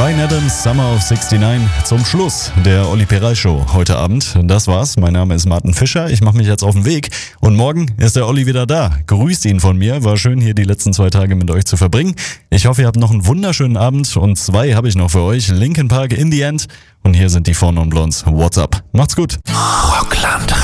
Bryan Adams, Summer of 69, zum Schluss der Olli Peray Show heute Abend. Das war's, mein Name ist Martin Fischer, ich mache mich jetzt auf den Weg und morgen ist der Olli wieder da. Grüßt ihn von mir, war schön hier die letzten 2 Tage mit euch zu verbringen. Ich hoffe, ihr habt noch einen wunderschönen Abend und 2 habe ich noch für euch. Linkin Park, In the End und hier sind die Four Non Blondes. What's up? Macht's gut. Rockland